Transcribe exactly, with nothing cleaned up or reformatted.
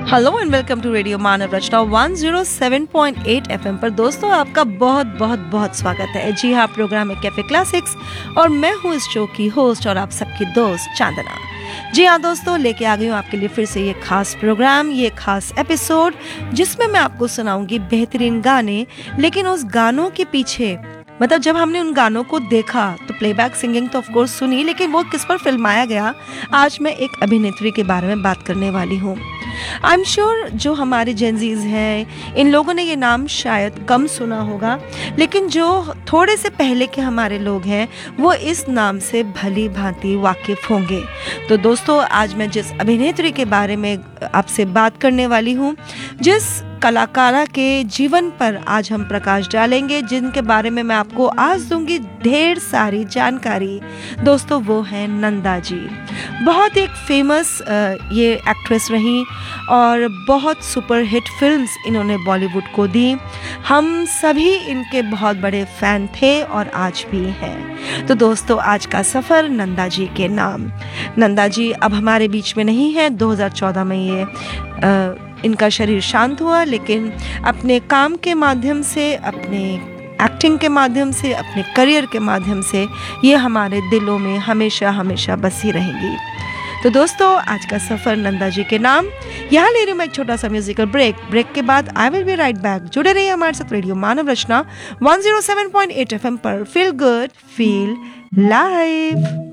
Hello and welcome to radio Manav Rachna one zero seven point eight FM पर। दोस्तों, आपका बहुत बहुत बहुत स्वागत है। जी हाँ, प्रोग्राम है कैफे क्लासिक्स और मैं हूँ इस शो की होस्ट और आप सबकी दोस्त चांदना। जी हाँ दोस्तों, लेके आ गई हूँ आपके लिए फिर से ये खास प्रोग्राम, ये खास एपिसोड, जिसमें मैं आपको सुनाऊंगी बेहतरीन गाने। लेकिन उस गानों के पीछे, मतलब जब हमने उन गानों को देखा तो प्लेबैक सिंगिंग तो ऑफ कोर्स सुनी, लेकिन वो किस पर फिल्माया गया, आज मैं एक अभिनेत्री के बारे में बात करने वाली हूँ। आई एम श्योर जो हमारे जेंजीज हैं, इन लोगों ने ये नाम शायद कम सुना होगा, लेकिन जो थोड़े से पहले के हमारे लोग हैं वो इस नाम से भली भांति वाकिफ होंगे। तो दोस्तों, आज मैं जिस अभिनेत्री के बारे में आपसे बात करने वाली हूँ, जिस कलाकारा के जीवन पर आज हम प्रकाश डालेंगे, जिनके बारे में मैं आपको आज दूंगी ढेर सारी जानकारी, दोस्तों वो है नंदा जी। बहुत एक फेमस ये एक्ट्रेस रही और बहुत सुपर हिट फिल्म्स इन्होंने बॉलीवुड को दी। हम सभी इनके बहुत बड़े फैन थे और आज भी हैं। तो दोस्तों, आज का सफ़र नंदा जी के नाम। नंदा जी अब हमारे बीच में नहीं है। दो हज़ार चौदह में ये आ, इनका शरीर शांत हुआ, लेकिन अपने काम के माध्यम से, अपने एक्टिंग के माध्यम से, अपने करियर के माध्यम से ये हमारे दिलों में हमेशा हमेशा बसी रहेंगी। तो दोस्तों, आज का सफ़र नंदा जी के नाम। यहाँ ले रही हूँ मैं एक छोटा सा म्यूजिकल ब्रेक। ब्रेक के बाद I will be right back. जुड़े रहिए हमारे साथ रेडियो मानव रचना one zero seven point eight FM पर। Feel good, feel live.